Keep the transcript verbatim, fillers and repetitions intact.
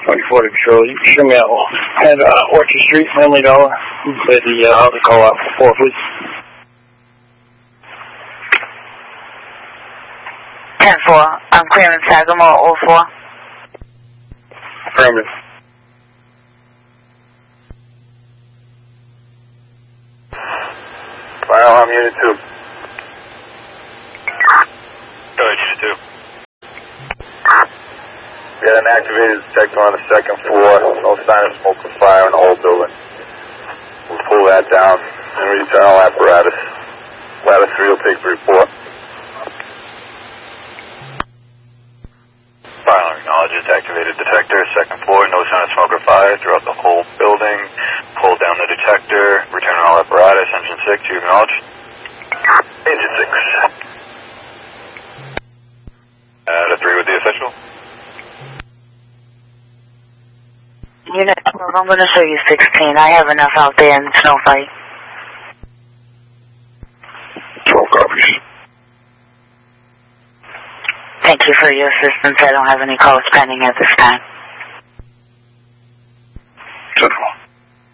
twenty-four to control. You can show me out at uh, Orchard Street, Manly Dollar. Say the uh, other call out for four, please. ten four. I'm clearing Sagamore oh four. Affirmative. Fire alarm unit two. Go ahead, unit two. We got an activated detector on the second floor. No sign of smoke or fire in the whole building. We'll pull that down and return all apparatus. Ladder three will take the report. Fire alarm acknowledges activated detector. Second floor, no sign of smoke or fire throughout the whole building. Pull down the detector. Return all apparatus. Engine six, you acknowledge? Engine six. Ladder three with the official. Unit twelve, I'm going to show you sixteen. I have enough out there in the snow fight. twelve copies. Thank you for your assistance. I don't have any calls pending at this time.